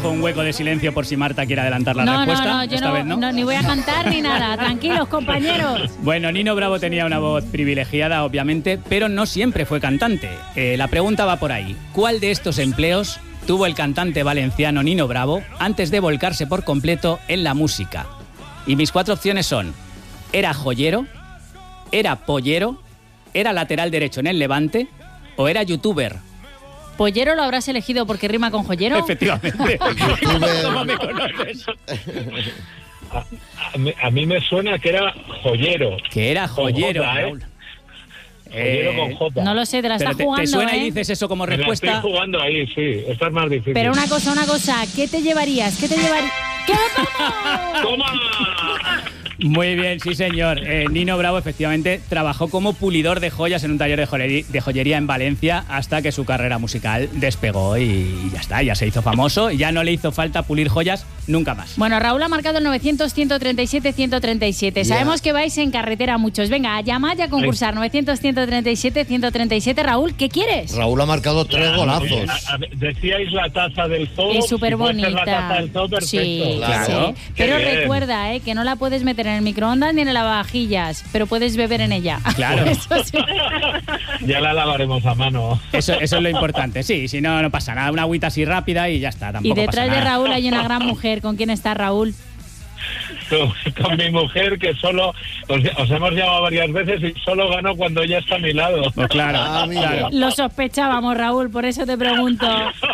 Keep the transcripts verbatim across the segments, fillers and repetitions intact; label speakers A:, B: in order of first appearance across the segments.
A: dejo un hueco de silencio por si Marta quiere adelantar la
B: no,
A: respuesta.
B: No, no, yo
A: Esta
B: no,
A: vez no.
B: no, ni voy a cantar ni nada. Tranquilos, compañeros.
A: Bueno, Nino Bravo tenía una voz privilegiada, obviamente, pero no siempre fue cantante. Eh, la pregunta va por ahí. ¿Cuál de estos empleos tuvo el cantante valenciano Nino Bravo antes de volcarse por completo en la música? Y mis cuatro opciones son: ¿era joyero? ¿Era pollero? ¿Era lateral derecho en el Levante? ¿O era youtuber?
B: ¿Pollero lo habrás elegido porque rima con joyero?
A: Efectivamente. ¿Cómo me conoces?
C: A, a, mí, a mí me suena que era joyero.
A: Que era joyero,
C: J, ¿eh?
A: Raúl.
C: Joyero con J.
B: No lo sé, te la estás
A: te,
B: jugando,
A: ¿Te suena
B: ¿eh?
A: y dices eso como
C: Me la
A: respuesta?
C: estoy jugando ahí, sí. Esta es más difícil.
B: Pero una cosa, una cosa. ¿Qué te llevarías? ¿Qué te llevarías? ¿Qué vamos?
C: ¡Toma!
A: Muy bien, sí señor. Eh, Nino Bravo efectivamente trabajó como pulidor de joyas en un taller de joyería, de joyería en Valencia hasta que su carrera musical despegó y ya está, ya se hizo famoso. Ya no le hizo falta pulir joyas nunca más.
B: Bueno, Raúl ha marcado el novecientos, ciento treinta y siete, ciento treinta y siete.
D: Yeah.
B: Sabemos que vais en carretera muchos. Venga, llamad y a concursar. novecientos, ciento treinta y siete, ciento treinta y siete. Raúl, ¿qué quieres?
D: Raúl ha marcado tres
C: Ya,
D: golazos.
C: a- a- Decíais la taza del zoo.
B: Es súper
C: si puede ser
B: bonita.
C: La taza del zoo, perfecto.
B: Sí,
D: Claro.
B: sí.
C: Qué
B: Pero
C: bien.
B: recuerda, eh, que no la puedes meter en el microondas ni en el lavavajillas, pero puedes beber en ella.
A: Claro.
B: Eso sí.
C: Ya la lavaremos a mano.
A: Eso, eso es lo importante. Sí, si no, no pasa nada. Una agüita así rápida y ya está. Tampoco
B: Y detrás
A: pasa
B: de
A: nada.
B: Raúl hay una gran mujer. ¿Con quién está Raúl?
C: Con, con mi mujer, que solo os, os hemos llamado varias veces y solo gano cuando ella está a mi lado.
A: Pues claro,
D: Ah, amigo.
A: claro.
B: Lo sospechábamos, Raúl, por eso te pregunto.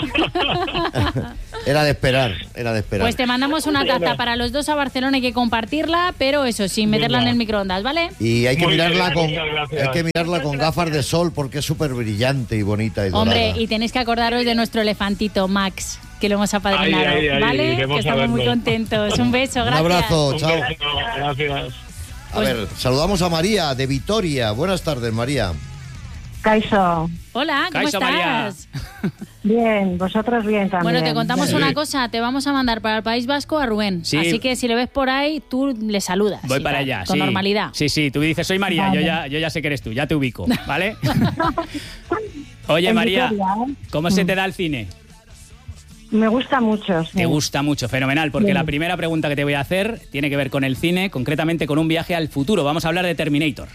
D: Era de esperar, era de esperar.
B: Pues te mandamos una taza para los dos a Barcelona, hay que compartirla, pero eso, sin meterla en el microondas, ¿vale?
D: Y hay que
C: Muy
D: mirarla
C: bien,
D: con
C: muchas gracias.
D: hay que mirarla con gafas de sol porque es súper brillante y bonita y dorada.
B: Hombre, y tenéis que acordaros de nuestro elefantito, Max, que lo hemos apadrinado,
C: Ahí, ahí, ahí,
B: ¿vale?
C: iremos
B: Que
C: a
B: estamos muy
C: verlo.
B: contentos. Un beso,
D: Un
B: gracias.
D: abrazo,
C: Un
D: chao.
C: beso, gracias.
D: A ver, saludamos a María de Vitoria. Buenas tardes, María.
E: Kaixo,
B: Hola, ¿cómo
A: Kaixo, María.
B: estás?
E: bien, vosotros bien también.
B: Bueno, te contamos
A: Sí.
B: una cosa, te vamos a mandar para el País Vasco a Rubén.
A: Sí.
B: Así que si le ves por ahí, tú le saludas.
A: Voy
B: y
A: para
B: tal,
A: allá,
B: Con
A: sí.
B: normalidad.
A: Sí, sí, tú dices, soy María, yo ya, yo ya sé que eres tú, ya te ubico, ¿vale? Oye,
E: En
A: María,
E: Vitoria, ¿eh?
A: ¿cómo se te da el cine?
E: Me gusta mucho, sí.
A: Te gusta mucho, fenomenal, porque
E: Sí.
A: la primera pregunta que te voy a hacer tiene que ver con el cine, concretamente con un viaje al futuro. Vamos a hablar de Terminator.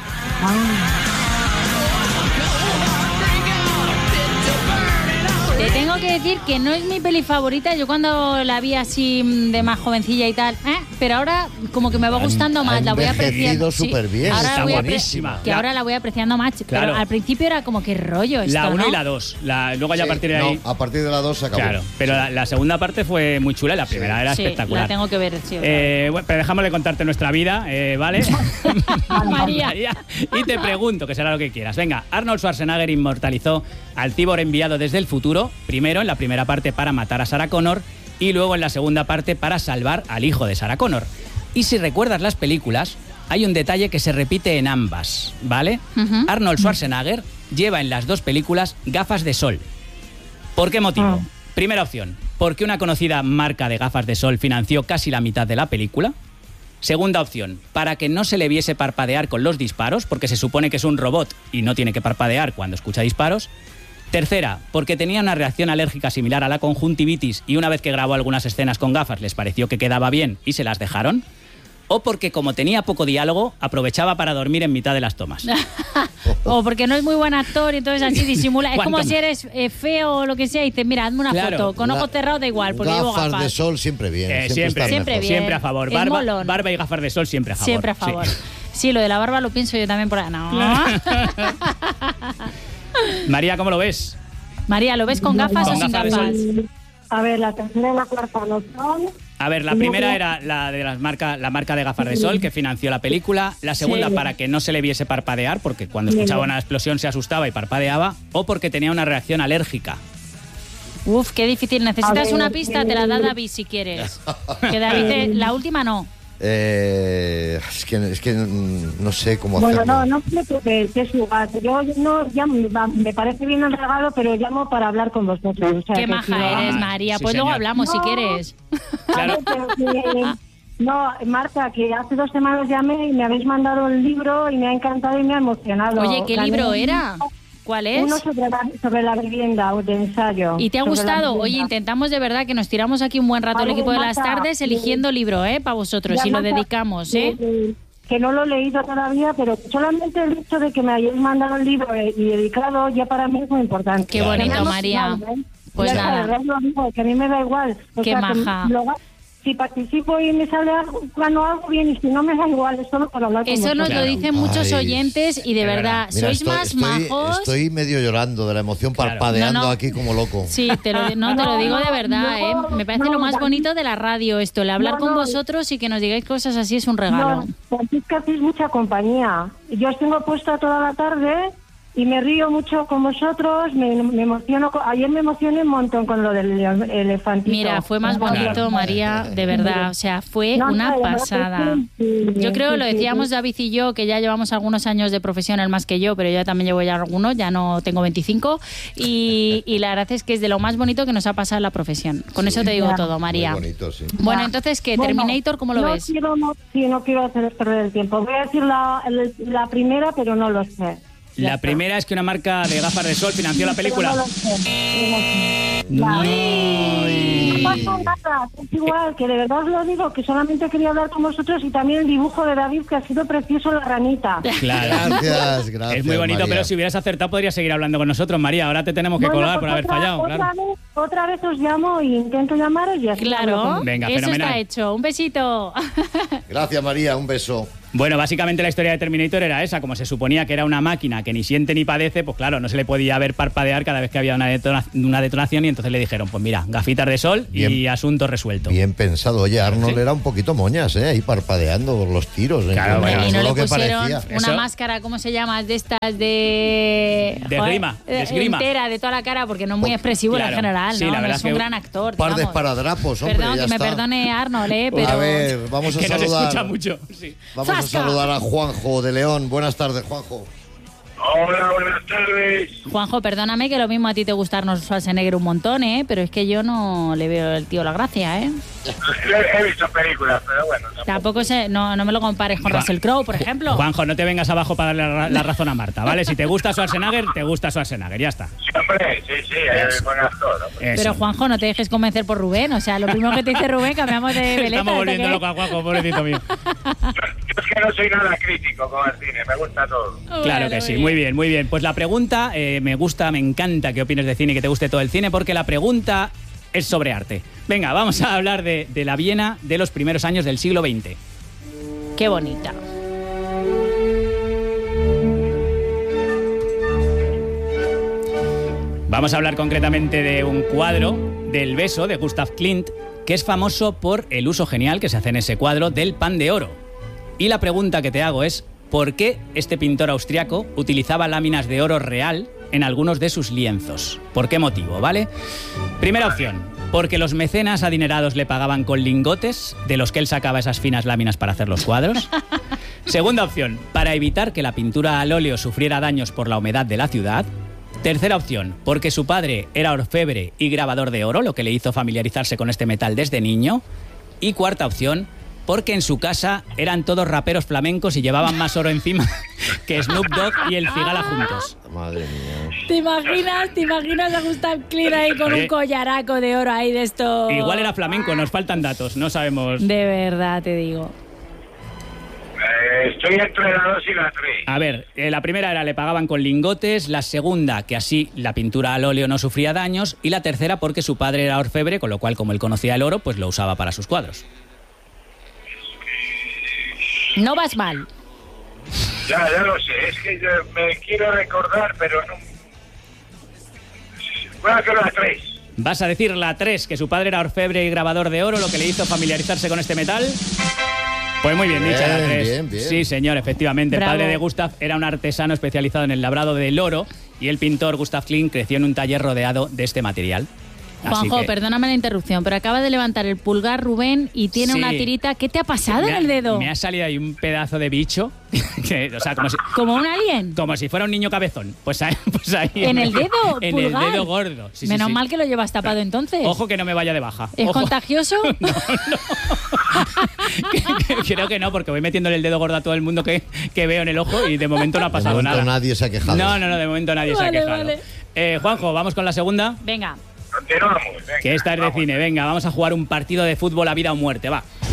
B: Te tengo que decir que no es mi peli favorita. Yo cuando la vi así mm, de más jovencilla y tal, ¿eh? Pero ahora como que me va gustando
D: ha
B: más, la voy apreciando.
D: envejecido superbién,
B: ahora
A: está
B: la voy apre-
A: buenísima.
B: Que
A: La-
B: ahora la voy apreciando más.
A: Claro.
B: Pero al principio era como que rollo esto,
A: La uno
B: ¿no?
A: y la dos. La, luego ya
D: Sí,
A: a partir de ahí...
D: no, a partir de la dos se acabó.
A: Claro, pero la, la segunda parte fue muy chula y la primera era
B: Sí,
A: espectacular.
B: la tengo que ver, sí.
A: Eh, bueno, pero dejamos de contarte nuestra vida, eh, ¿vale?
B: María.
A: Y te pregunto, que será lo que quieras. Venga, Arnold Schwarzenegger inmortalizó al cíborg enviado desde el futuro, primero en la primera parte para matar a Sarah Connor y luego en la segunda parte para salvar al hijo de Sarah Connor. Y si recuerdas las películas, hay un detalle que se repite en ambas, ¿vale?
B: Ujú.
A: Arnold Schwarzenegger lleva en las dos películas gafas de sol. ¿Por qué motivo?
E: Ah.
A: Primera opción, porque una conocida marca de gafas de sol financió casi la mitad de la película. Segunda opción, para que no se le viese parpadear con los disparos, porque se supone que es un robot y no tiene que parpadear cuando escucha disparos. Tercera, porque tenía una reacción alérgica similar a la conjuntivitis y una vez que grabó algunas escenas con gafas les pareció que quedaba bien y se las dejaron. O porque como tenía poco diálogo, aprovechaba para dormir en mitad de las tomas.
B: O porque no es muy buen actor y entonces así disimula. Es como
A: ¿Cuánto
B: si eres eh, feo o lo que sea y dices, mira, hazme una
A: Claro.
B: foto. Con
D: La-
B: ojos cerrados da igual, porque llevo
D: Gafas
B: gafas.
D: de sol siempre bien.
A: Eh,
D: siempre
A: siempre,
D: están
B: Siempre
D: mejor.
B: bien.
A: siempre a favor.
B: Es
A: Barba,
B: molón.
A: barba y gafas de sol siempre a favor.
B: Siempre a favor.
A: Sí.
B: Sí, lo de la barba lo pienso yo también por ahí. No.
A: María, ¿cómo lo ves?
B: María, ¿lo ves con gafas
A: Con
B: o sin
A: gafas de
B: gafas?
A: sol.
E: A ver, la tercera y la cuarta no son.
A: A ver, la primera era la de las marca, la marca de gafas de sol que financió la película. La segunda,
E: Sí.
A: para que no se le viese parpadear, porque cuando escuchaba una explosión se asustaba y parpadeaba. O porque tenía una reacción alérgica.
B: Uf, qué difícil. ¿Necesitas
E: A ver,
B: una pista? Te la da David si quieres. Que David, te- la última no.
D: Eh, es que, es que mm, no sé cómo
E: Bueno,
D: hacerlo.
E: no, no creo que, que es igual. Yo no, ya me, me parece bien el regalo, pero llamo para hablar con vosotros. O sea,
B: Qué
E: que
B: maja
E: si no-
B: eres, María.
A: Sí,
B: Pues luego
A: señor.
B: hablamos si
E: No.
B: quieres.
A: Claro.
E: Pero que- No, Marta, que hace dos semanas llamé y me habéis mandado el libro y me ha encantado y me ha emocionado.
B: Oye, ¿qué
E: Gané
B: libro
E: un-
B: era? ¿Cuál es?
E: Uno sobre la, sobre la vivienda, de ensayo.
B: ¿Y te ha
E: sobre
B: gustado?
E: la
B: Oye, intentamos de verdad que nos tiramos aquí un buen rato el
E: Vale,
B: equipo de las
E: Marta,
B: tardes eligiendo libro, ¿eh? Para vosotros,
E: Ya,
B: y lo
E: Marta,
B: dedicamos, ¿eh?
E: eh, Que no lo he leído todavía, pero solamente el hecho de que me hayáis mandado el libro y dedicado ya para mí es muy importante.
B: Qué bonito,
E: Que me ha
B: María.
E: emocionado, ¿eh?
B: Pues
E: Ya
B: nada.
E: sabes, lo digo, que a mí me da igual. O
B: Qué
E: sea, que
B: maja.
E: lo- si participo y me sale algo, gano algo bien, y si no me da igual, es solo para hablar con
B: Eso nos
E: vosotros.
B: lo dicen muchos
D: Ay,
B: oyentes y de
A: es
B: verdad,
A: verdad.
D: Mira,
B: sois
D: estoy,
B: más
D: estoy-
B: majos.
D: Estoy medio llorando de la emoción,
A: Claro.
D: parpadeando
B: No, no.
D: aquí como loco.
B: Sí, te lo, no, te lo digo de verdad, ¿eh?
E: No,
B: Me parece
E: no,
B: lo más
E: David.
B: bonito de la radio esto, el hablar
E: No,
B: con
E: no.
B: vosotros y que nos digáis cosas así es un regalo.
E: No, porque es que hacéis mucha compañía. Yo os tengo puesta toda la tarde y me río mucho con vosotros, me, me emociono. con- Ayer me emocioné un montón con lo del leo- elefantito.
B: Mira, fue más bonito,
A: Claro.
B: María, de verdad, o sea, fue
E: No,
B: una
E: no, la verdad
B: pasada.
E: que sí, sí,
B: Yo creo,
E: sí,
B: lo
E: sí,
B: decíamos
E: sí.
B: David y yo, que ya llevamos algunos años de profesión, él más que yo, pero yo también llevo ya algunos, ya no tengo veinticinco, y, y la verdad es que es de lo más bonito que nos ha pasado en la profesión. Con eso te digo
E: Ya.
B: todo, María.
D: Muy bonito, sí.
B: Bueno,
E: Ya.
B: entonces, ¿qué?
E: Bueno,
B: ¿Terminator cómo lo
E: no
B: ves?
E: Quiero, no, sí, no quiero hacer perder el tiempo. Voy a decir la, el- la primera, pero no lo sé. Ya
A: La
E: está.
A: primera es que una marca de gafas de sol financió la
E: Pero
A: película.
E: no lo sé. No lo sé.
A: Ay.
E: No pasa nada, es igual, que de verdad os lo digo, que solamente quería hablar con vosotros, y también el dibujo de David, que ha sido precioso, la ranita.
A: Claro.
D: Gracias, gracias.
A: Es muy bonito,
D: María.
A: pero si hubieras acertado podrías seguir hablando con nosotros, María. Ahora te tenemos que
E: Bueno,
A: colgar
E: pues
A: por haber
E: otra-
A: fallado,
E: otra
A: claro.
E: Vez, otra vez os llamo y intento llamaros y así hablo
B: Claro,
E: con-
A: Venga,
B: eso
A: fenomenal.
B: está hecho. Un besito.
D: Gracias, María, un beso.
A: Bueno, básicamente la historia de Terminator era esa. Como se suponía que era una máquina que ni siente ni padece, pues claro, no se le podía ver parpadear cada vez que había una, detona- una detonación, y entonces le dijeron, pues mira, gafitas de sol y
D: Bien.
A: asunto resuelto.
D: Bien pensado. Oye, Arnold
A: Sí.
D: era un poquito moñas, ¿eh? Ahí parpadeando por los tiros. ¿eh?
A: Claro,
D: Eso
A: bueno.
D: es
B: Y no
D: lo
B: le
D: que
B: pusieron
D: parecía.
B: una
A: Eso-
B: máscara, ¿cómo se llama? De estas de...
A: De
B: Joder,
A: esgrima, de
B: eh,
A: esgrima.
B: entera, de toda la cara, porque no es muy
D: Por-
B: expresivo
A: claro.
B: en general,
A: Sí,
B: ¿no?
A: la
B: No
A: verdad
B: es
A: que
B: un
A: un
B: gran actor.
D: Par de
B: vamos.
D: esparadrapos, hombre.
B: Perdón,
D: ya
B: que me
D: está.
B: perdone Arnold, ¿eh? Pero...
D: A ver, vamos a
A: Que nos
D: saludar.
A: escucha mucho. Sí.
D: Vamos a
B: ¡Zasca!
D: saludar a Juanjo de León. Buenas tardes, Juanjo.
C: Hola, buenas tardes.
B: Juanjo, perdóname que lo mismo a ti te gusta Arnold Schwarzenegger un montón, ¿eh? Pero es que yo no le veo el tío la gracia, ¿eh?
C: He, he visto películas, pero bueno. Tampoco.
B: Tampoco sé, no, no me lo compares con
A: Juan-
B: Russell Crowe, por ejemplo.
A: Juanjo, no te vengas abajo para darle la, ra- la razón a Marta, ¿vale? Si te gusta Schwarzenegger, te gusta Schwarzenegger, ya está.
C: Sí, hombre, sí, sí, es buen actor. Hombre.
A: Eso.
B: Pero Juanjo, no te dejes convencer por Rubén. O sea, lo primero que te dice Rubén, cambiamos de veleta.
A: Estamos
B: ¿esto
A: volviendo
B: qué?
A: loco a Juanjo, pobrecito mío.
C: Yo es que no soy nada crítico con el cine, me gusta todo.
A: Claro
B: Bueno,
A: que sí, muy bien, muy bien. Pues la pregunta, eh, me gusta, me encanta que opines de cine y que te guste todo el cine, porque la pregunta es sobre arte. Venga, vamos a hablar de, de la Viena de los primeros años del siglo veinte.
B: Qué bonita.
A: Vamos a hablar concretamente de un cuadro del Beso de Gustav Klimt, que es famoso por el uso genial que se hace en ese cuadro del pan de oro. Y la pregunta que te hago es, ¿por qué este pintor austriaco utilizaba láminas de oro real en algunos de sus lienzos? ¿Por qué motivo, vale? Primera opción, porque los mecenas adinerados le pagaban con lingotes, de los que él sacaba esas finas láminas para hacer los cuadros. Segunda opción, para evitar que la pintura al óleo sufriera daños por la humedad de la ciudad. Tercera opción, porque su padre era orfebre y grabador de oro, lo que le hizo familiarizarse con este metal desde niño. Y cuarta opción, porque en su casa eran todos raperos flamencos y llevaban más oro encima que Snoop Dogg y el Cigala juntos.
D: Madre mía.
B: ¿Te imaginas? ¿Te imaginas a Gustav Klimt ahí con
A: Oye.
B: un collaraco de oro ahí de esto?
A: Igual era flamenco, nos faltan datos, no sabemos.
B: De verdad, te digo.
C: Eh, estoy entre la dos y la tres.
A: A ver, eh, la primera era le pagaban con lingotes, la segunda que así la pintura al óleo no sufría daños, y la tercera porque su padre era orfebre, con lo cual como él conocía el oro, pues lo usaba para sus cuadros.
B: No vas mal.
C: Ya, ya lo sé, es que yo me quiero recordar, pero no... Voy a hacer la tres.
A: ¿Vas a decir la tres, que su padre era orfebre y grabador de oro, lo que le hizo familiarizarse con este metal? Pues muy bien,
D: Bien,
A: dicha la tres.
D: bien, bien.
A: Sí, señor, efectivamente.
B: Bravo.
A: El padre de Gustav era un artesano especializado en el labrado del oro y el pintor Gustav Klimt creció en un taller rodeado de este material.
B: Juanjo,
A: que-
B: perdóname la interrupción, pero acaba de levantar el pulgar Rubén y tiene
A: Sí.
B: una tirita. ¿Qué te ha pasado
A: Me
B: en
A: ha-
B: el dedo?
A: Me ha salido ahí un pedazo de bicho, que, o sea, como si,
B: ¿Como un alien?
A: como si fuera un niño cabezón. Pues ahí, pues ahí
B: ¿En el dedo
A: En
B: pulgar?
A: el dedo gordo. Sí, sí,
B: Menos
A: sí.
B: mal que lo llevas tapado entonces.
A: Ojo que no me vaya de baja.
B: ¿Es
A: Ojo.
B: contagioso?
A: Creo que no, porque voy metiéndole el dedo gordo a todo el mundo que, que veo en el ojo y de momento no ha
D: De
A: pasado
D: momento
A: nada.
D: nadie se ha quejado.
A: No, no, no, de momento nadie se
B: Vale,
A: ha quejado.
B: vale.
A: Eh, Juanjo, vamos con la segunda.
B: Venga.
C: Continuamos, venga,
A: Que esta es de
C: vamos.
A: cine. Venga, vamos a jugar un partido de fútbol a vida o muerte, va.